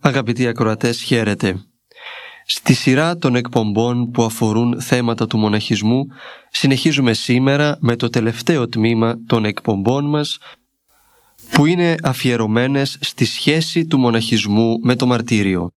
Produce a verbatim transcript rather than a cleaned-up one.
Αγαπητοί ακροατές, χαίρετε. Στη σειρά των εκπομπών που αφορούν θέματα του μοναχισμού, συνεχίζουμε σήμερα με το τελευταίο τμήμα των εκπομπών μας, που είναι αφιερωμένες στη σχέση του μοναχισμού με το μαρτύριο.